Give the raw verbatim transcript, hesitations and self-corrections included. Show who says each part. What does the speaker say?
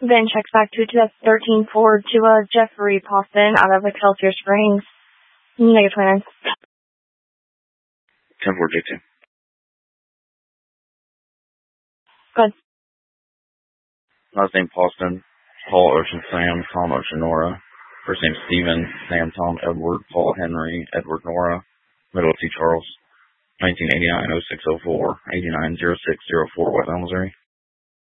Speaker 1: Then checks back to two thousand thirteen Ford to uh, Jeffrey Poston out of Excelsior Springs. Negative twenty-nine.
Speaker 2: ten four J two.
Speaker 1: Good.
Speaker 2: Last name Poston, Paul Ocean Sam, Tom Ocean Nora. First name Stephen, Sam Tom Edward, Paul Henry, Edward Nora. Middle of T Charles. nineteen eighty-nine oh six oh four, eighty-nine oh six oh four, West Missouri.